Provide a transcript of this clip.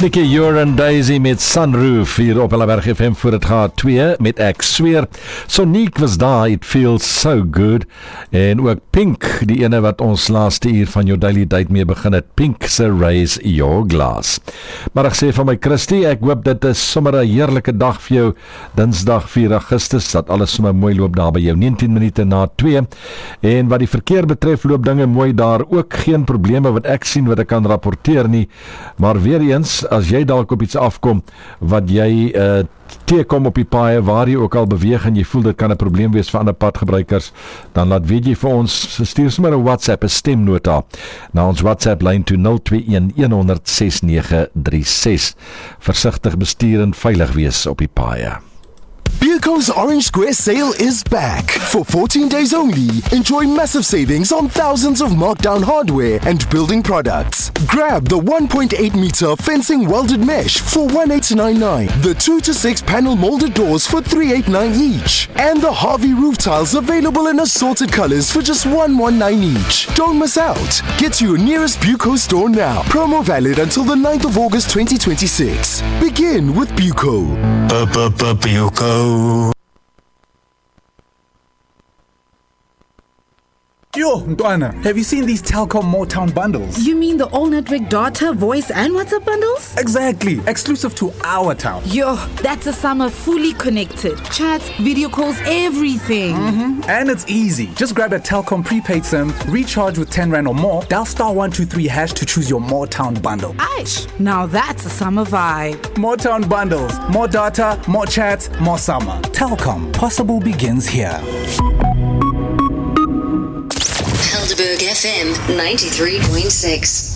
Nikki, You're and Daisy met Sunroof hier op Helleberg FM voor het gaat 2 met Ek Sweer. Sonique was daar, It Feels So Good. En ook Pink, die ene wat ons laaste uur van Your Daily Date mee begin het. Pink se Raise Your Glass. Maar ek sê van my Christie, ek hoop dit is sommer 'n heerlike dag vir jou. Dinsdag 4 Augustus, dat alles sommer mooi loop daar by jou, 19 minute na 2. En wat die verkeer betref, loop dinge mooi daar. Ook geen probleme wat ek sien wat ek kan rapporteer nie. Maar weer eens, as jy dalk op iets afkom wat jy teekom op die paaie waar jy ook al beweeg en jy voel dit kan 'n probleem wees vir ander padgebruikers, dan laat weet jy vir ons, stuur sommer 'n WhatsApp, 'n stemnota na ons WhatsApp lyn toe 021 100 6936. Versigtig bestuur en veilig wees op die paaie. Buco's Orange Square sale is back. For 14 days only, enjoy massive savings on thousands of markdown hardware and building products. Grab the 1.8 meter fencing welded mesh for 1899, the 2 to 6 panel molded doors for 389 each, and the Harvey roof tiles available in assorted colors for just 119 each. Don't miss out. Get to your nearest Buco store now. Promo valid until the 9th of August 2026. Begin with Buco. Buco. Yo, Ntwana, have you seen these Telkom Motown bundles? You mean the all-network data, voice and WhatsApp bundles? Exactly, exclusive to our town. Yo, that's a summer fully connected. Chats, video calls, everything. And it's easy. Just grab a Telkom prepaid SIM, recharge with 10 Rand or more, dial *123# to choose your Motown bundle. Aish, now that's a summer vibe. Motown bundles, more data, more chats, more summer. Telkom, possible begins here. Helderberg FM 93.6.